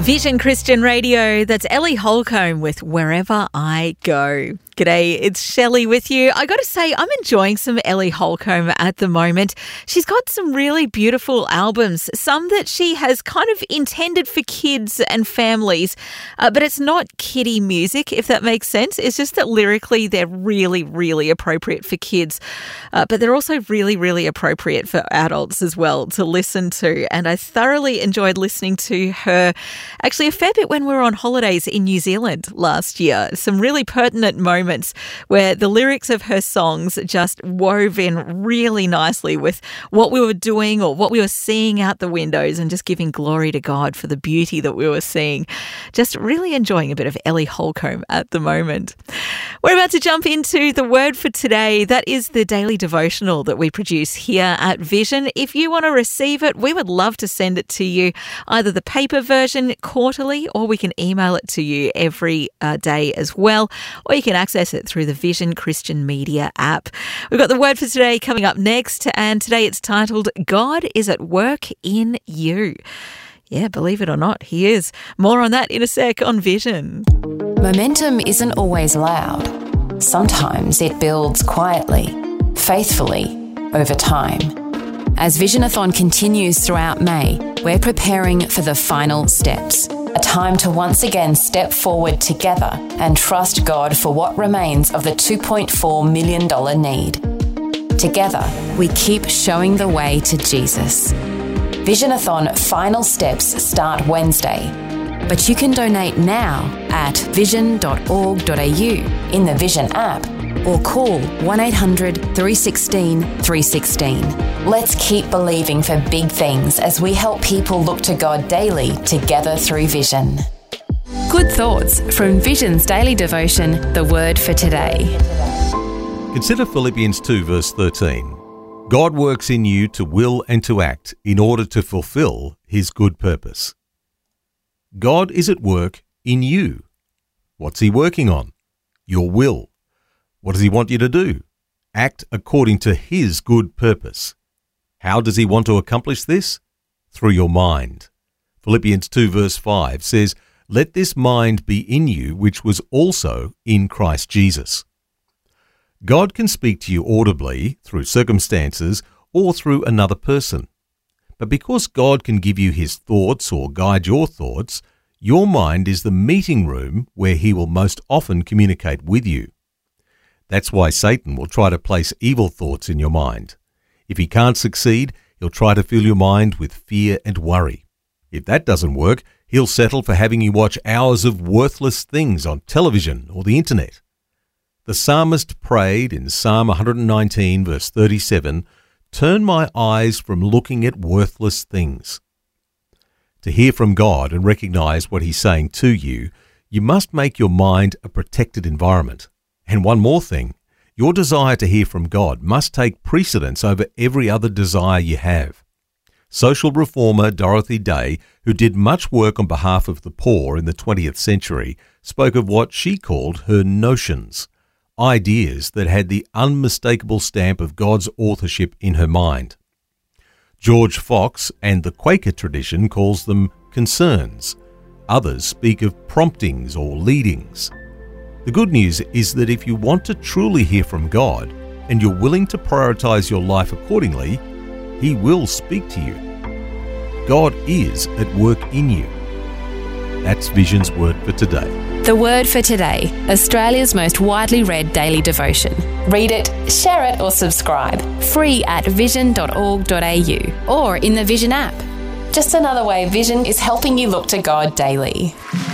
Vision Christian Radio, that's Ellie Holcomb with Wherever I Go. G'day, it's Shelley with you. I got to say, I'm enjoying some Ellie Holcomb at the moment. She's got some really beautiful albums, some that she has kind of intended for kids and families, but it's not kiddie music, if that makes sense. It's just that lyrically they're really, really appropriate for kids, but they're also really, really appropriate for adults as well to listen to. And I thoroughly enjoyed listening to her actually a fair bit when we were on holidays in New Zealand last year. Some really pertinent moments where the lyrics of her songs just wove in really nicely with what we were doing or what we were seeing out the windows, and just giving glory to God for the beauty that we were seeing. Just really enjoying a bit of Ellie Holcomb at the moment. We're about to jump into the word for today. That is the daily devotional that we produce here at Vision. If you want to receive it, we would love to send it to you, either the paper version quarterly, or we can email it to you every day as well, or you can access it through the Vision Christian Media app. We've got the word for today coming up next, and today it's titled, God is at Work in You. Yeah, believe it or not, he is. More on that in a sec on Vision. Momentum isn't always loud. Sometimes it builds quietly, faithfully, over time. As Visionathon continues throughout May, we're preparing for the final steps, a time to once again step forward together and trust God for what remains of the $2.4 million need. Together, we keep showing the way to Jesus. Visionathon final steps start Wednesday, but you can donate now at vision.org.au in the Vision app, or call 1800 316 316. Let's keep believing for big things as we help people look to God daily together through Vision. Good thoughts from Vision's daily devotion, the word for today. Consider Philippians 2 verse 13. God works in you to will and to act in order to fulfill his good purpose. God is at work in you. What's he working on? Your will. What does he want you to do? Act according to his good purpose. How does he want to accomplish this? Through your mind. Philippians 2 verse 5 says, "Let this mind be in you, which was also in Christ Jesus." God can speak to you audibly through circumstances or through another person. But because God can give you his thoughts or guide your thoughts, your mind is the meeting room where he will most often communicate with you. That's why Satan will try to place evil thoughts in your mind. If he can't succeed, he'll try to fill your mind with fear and worry. If that doesn't work, he'll settle for having you watch hours of worthless things on television or the internet. The psalmist prayed in Psalm 119 verse 37, "Turn my eyes from looking at worthless things." To hear from God and recognize what he's saying to you, you must make your mind a protected environment. And one more thing, your desire to hear from God must take precedence over every other desire you have. Social reformer Dorothy Day, who did much work on behalf of the poor in the 20th century, spoke of what she called her notions, ideas that had the unmistakable stamp of God's authorship in her mind. George Fox and the Quaker tradition calls them concerns. Others speak of promptings or leadings. The good news is that if you want to truly hear from God and you're willing to prioritize your life accordingly, he will speak to you. God is at work in you. That's Vision's word for today. The word for today, Australia's most widely read daily devotion. Read it, share it or subscribe. Free at vision.org.au or in the Vision app. Just another way Vision is helping you look to God daily.